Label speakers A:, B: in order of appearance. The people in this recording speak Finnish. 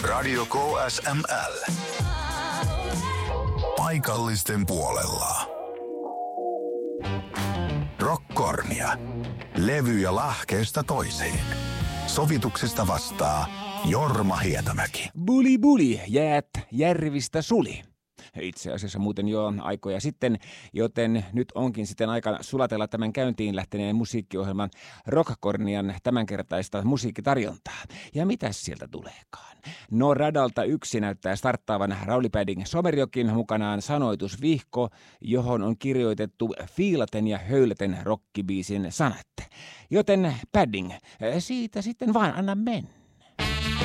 A: Radio KSML. Paikallisten puolella. Rockkornia. Levyjä lahkeesta toiseen. Sovituksesta vastaa Jorma Hietamäki.
B: Buli buli, jäät järvistä suli. Itse asiassa muuten jo aikoja sitten, joten nyt onkin sitten aika sulatella tämän käyntiin lähteneen musiikkiohjelman Rockkornian tämänkertaista musiikkitarjontaa. Ja mitäs sieltä tuleekaan? No radalta 1 näyttää starttaavan Rauli Padding Somerjokin mukanaan sanoitusvihko, johon on kirjoitettu fiilaten ja höyläten rockibiisin sanat. Joten Padding, siitä sitten vaan anna mennä.